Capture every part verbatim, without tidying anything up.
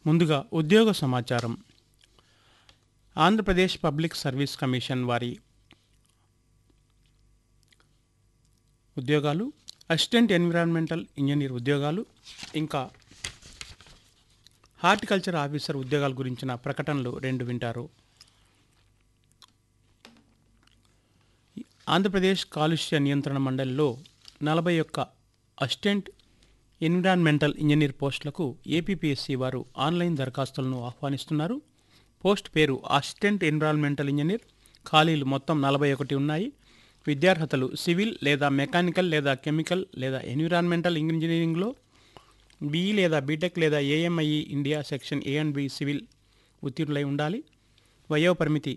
ముందుగా ఉద్యోగ సమాచారం. ఆంధ్రప్రదేశ్ పబ్లిక్ సర్వీస్ కమిషన్ వారి ఉద్యోగాలు, అసిస్టెంట్ ఎన్విరాన్మెంటల్ ఇంజనీర్ ఉద్యోగాలు, ఇంకా హార్టికల్చర్ ఆఫీసర్ ఉద్యోగాల గురించిన ప్రకటనలు రెండు వింటారు. ఆంధ్రప్రదేశ్ కాలుష్య నియంత్రణ మండలిలో నలభై ఒక్క అసిస్టెంట్ ఎన్విరాన్మెంటల్ ఇంజనీర్ పోస్టులకు ఏపీపీఎస్సీ వారు ఆన్లైన్ దరఖాస్తులను ఆహ్వానిస్తున్నారు. పోస్ట్ పేరు అసిస్టెంట్ ఎన్విరాన్మెంటల్ ఇంజనీర్. ఖాళీలు మొత్తం నలభై ఒకటి ఉన్నాయి. విద్యార్హతలు సివిల్ లేదా మెకానికల్ లేదా కెమికల్ లేదా ఎన్విరాన్మెంటల్ ఇంజనీరింగ్లో బీఈ లేదా బీటెక్ లేదా AMIE India section A and B civil ఉత్తీర్ణులై ఉండాలి. వయో పరిమితి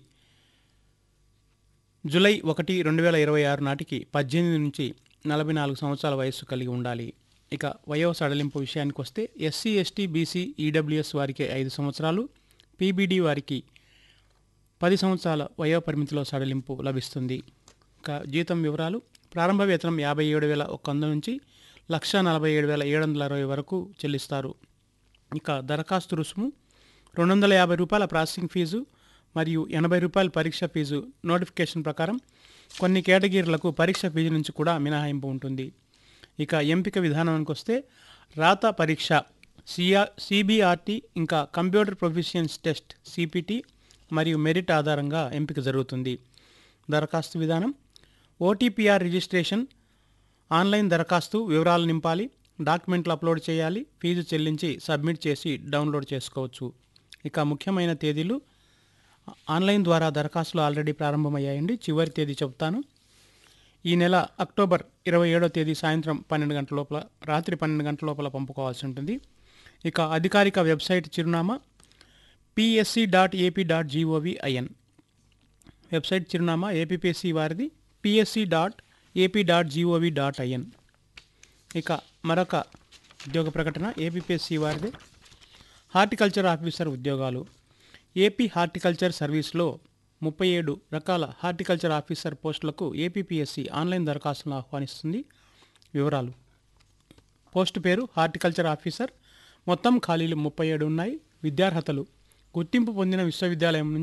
జూలై ఒకటి రెండు వేల ఇరవై ఆరు నాటికి పద్దెనిమిది నుంచి నలభై నాలుగు సంవత్సరాల వయస్సు కలిగి ఉండాలి. ఇక వయో సడలింపు విషయానికి వస్తే ఎస్సీ ఎస్టీ బీసీ ఈడబ్ల్యూఎస్ వారికి ఐదు సంవత్సరాలు, పీబీడీ వారికి పది సంవత్సరాల వయో పరిమితిలో సడలింపు లభిస్తుంది. ఇక జీతం వివరాలు. ప్రారంభ వేతనం యాభై ఏడు వేల ఒక వంద నుంచి లక్ష నలభై ఏడు వేల ఏడు వందల అరవై వరకు చెల్లిస్తారు. ఇక దరఖాస్తు రుసుము రెండు వందల యాభై రూపాయల ప్రాసెసింగ్ ఫీజు మరియు ఎనభై రూపాయల పరీక్ష ఫీజు. నోటిఫికేషన్ ప్రకారం కొన్ని కేటగిరీలకు పరీక్ష ఫీజు నుంచి కూడా మినహాయింపు ఉంటుంది. ఇక ఎంపిక విధానానికి వస్తే రాత పరీక్ష సిఆర్ సిబిఆర్టీ ఇంకా కంప్యూటర్ ప్రొఫిషియన్స్ టెస్ట్ సిపిటి మరియు మెరిట్ ఆధారంగా ఎంపిక జరుగుతుంది. దరఖాస్తు విధానం ఓటీపీఆర్ రిజిస్ట్రేషన్. ఆన్లైన్ దరఖాస్తు వివరాలు నింపాలి, డాక్యుమెంట్లు అప్లోడ్ చేయాలి, ఫీజు చెల్లించి సబ్మిట్ చేసి డౌన్లోడ్ చేసుకోవచ్చు. ఇక ముఖ్యమైన తేదీలు. ఆన్లైన్ ద్వారా దరఖాస్తులు ఆల్రెడీ ప్రారంభమయ్యాయండి. చివరి తేదీ చెప్తాను. ఈ నెల అక్టోబర్ ఇరవై ఏడో తేదీ సాయంత్రం పన్నెండు గంటల లోపల రాత్రి పన్నెండు గంటల లోపల పంపుకోవాల్సి ఉంటుంది. ఇక అధికారిక వెబ్సైట్ చిరునామా PSC dot AP dot GOV IN. Website చిరునామా ఏపీపీఎస్సీ వారిది PSC dot AP dot GOV dot IN. ఇక మరొక ఉద్యోగ ప్రకటన ఏపీపీఎస్సీ వారిది హార్టికల్చర్ ఆఫీసర్ ఉద్యోగాలు. ఏపీ హార్టికల్చర్ సర్వీస్లో ముప్పై ఏడు రకాల హార్టికల్చర్ ఆఫీసర్ పోస్టులకు ఏపీపీఎస్సీ ఆన్లైన్ దరఖాస్తులను ఆహ్వానిస్తుంది. వివరాలు. పోస్టు పేరు హార్టికల్చర్ ఆఫీసర్. మొత్తం ఖాళీలు ముప్పై ఏడు ఉన్నాయి. విద్యార్హతలు గుర్తింపు పొందిన విశ్వవిద్యాలయం నుంచి